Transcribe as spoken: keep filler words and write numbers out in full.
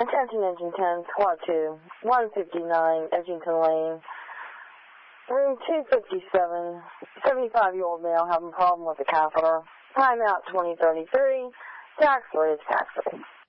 Attention Engine ten, Squad two, one fifty-nine Edgington Lane, room two fifty-seven, seventy-five-year-old male having a problem with the catheter. Timeout twenty thirty-three, tax rate is tax rate.